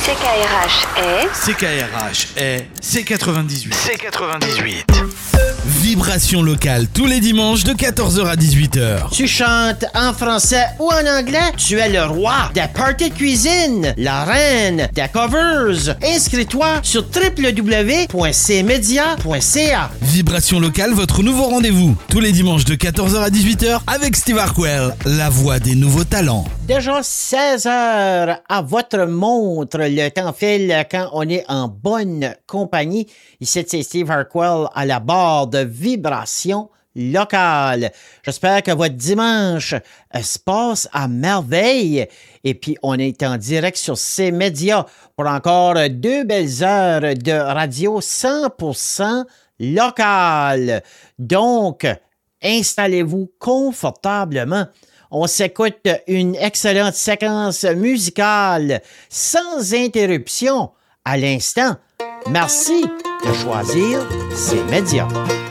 CKRH est C98. C98. Vibration locale tous les dimanches de 14h à 18h. Tu chantes en français ou en anglais? Tu es le roi des parties de cuisine, la reine des covers. Inscris-toi sur www.cmedia.ca. Vibration locale, votre nouveau rendez-vous tous les dimanches de 14h à 18h avec Steve Harquell, la voix des nouveaux talents. Déjà 16 heures à votre montre. Le temps file quand on est en bonne compagnie. Ici, c'est Steve Harquell à la barre de Vibration locale. J'espère que votre dimanche se passe à merveille. Et puis, on est en direct sur C-Média pour encore 2 belles heures de radio 100% locale. Donc, installez-vous confortablement. On s'écoute une excellente séquence musicale sans interruption à l'instant. Merci de choisir C-Média.